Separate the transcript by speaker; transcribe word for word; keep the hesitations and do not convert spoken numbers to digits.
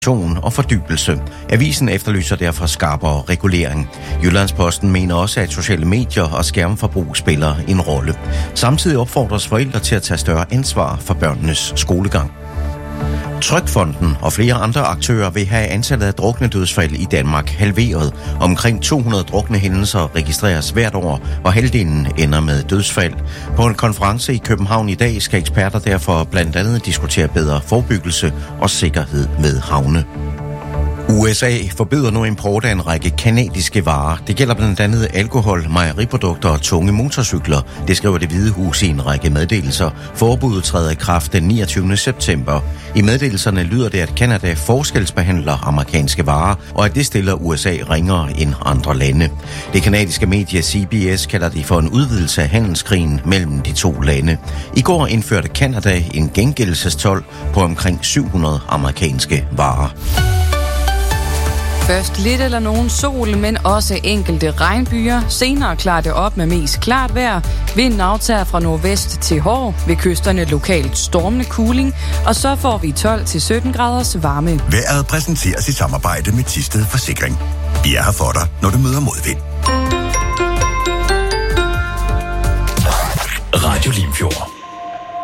Speaker 1: og fordybelse. Avisen efterlyser derfor skarpere regulering. Jyllandsposten mener også, at sociale medier og skærmforbrug spiller en rolle. Samtidig opfordres forældre til at tage større ansvar for børnenes skolegang. Trygfonden og flere andre aktører vil have antallet af druknedødsfald i Danmark halveret. Omkring to hundrede druknehændelser registreres hvert år, og halvdelen ender med dødsfald. På en konference i København i dag skal eksperter derfor blandt andet diskutere bedre forebyggelse og sikkerhed ved havne. U S A forbyder nu import af en række kanadiske varer. Det gælder blandt andet alkohol, mejeriprodukter og tunge motorcykler. Det skriver Det Hvide Hus i en række meddelelser. Forbuddet træder i kraft den niogtyvende september. I meddelelserne lyder det, at Canada forskelsbehandler amerikanske varer, og at det stiller U S A ringere end andre lande. Det kanadiske medie C B S kalder det for en udvidelse af handelskrigen mellem de to lande. I går indførte Canada en gengældelsestolv på omkring syv hundrede amerikanske varer.
Speaker 2: Først lidt eller nogen sol, men også enkelte regnbyer. Senere klarer det op med mest klart vejr. Vinden aftager fra nordvest til hård. Ved kysterne lokalt stormende kuling. Og så får vi tolv til sytten graders varme.
Speaker 3: Vejret præsenteres i samarbejde med Thisted Forsikring. Vi er her for dig, når du møder modvind.
Speaker 4: Radio Limfjord.